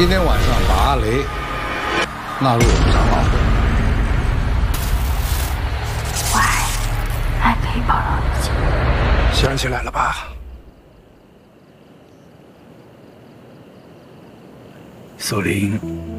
今天晚上把阿雷纳入我们长老会。 我爱可以包容一切。 想起来了吧？苏玲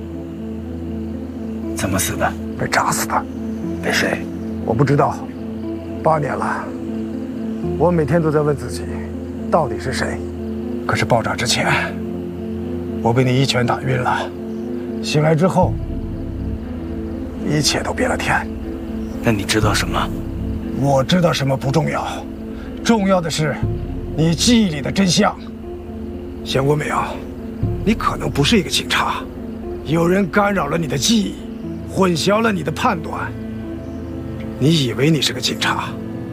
怎么死的？被炸死的。被谁？我不知道。8年了，我每天都在问自己，到底是谁？可是爆炸之前，我被你一拳打晕了。醒来之后，一切都变了天。那你知道什么？我知道什么不重要，重要的是你记忆里的真相。想过没有？你可能不是一个警察，有人干扰了你的记忆，混淆了你的判断。你以为你是个警察？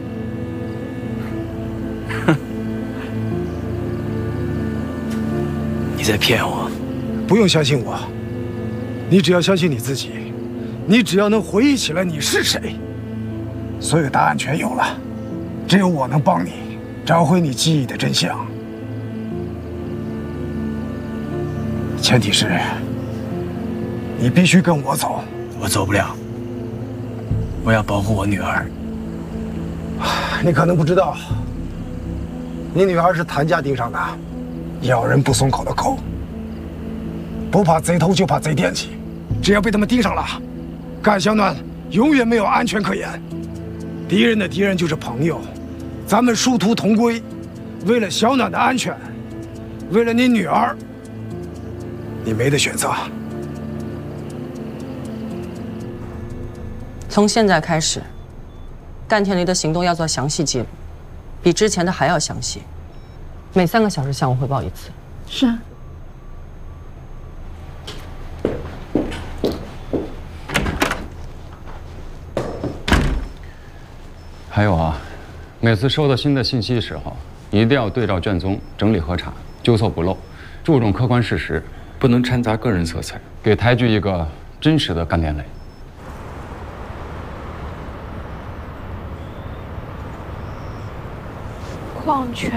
哼！你在骗我？不用相信我，你只要相信你自己，你只要能回忆起来你是谁，所有答案全有了。只有我能帮你找回你记忆的真相。前提是，你必须跟我走。我走不了，我要保护我女儿。你可能不知道，你女儿是谭家盯上的，咬人不松口的狗，不怕贼偷就怕贼惦记。只要被他们盯上了，干小暖永远没有安全可言。敌人的敌人就是朋友，咱们殊途同归。为了小暖的安全，为了你女儿，你没得选择。 从现在开始，干田里的行动要做详细记录，比之前的还要详细，每3个小时向我汇报一次。 是。 还有啊，每次收到新的信息时候，一定要对照卷宗，整理核查，纠错不漏，注重客观事实，不能掺杂个人色彩，给台剧一个真实的干点垒。 矿泉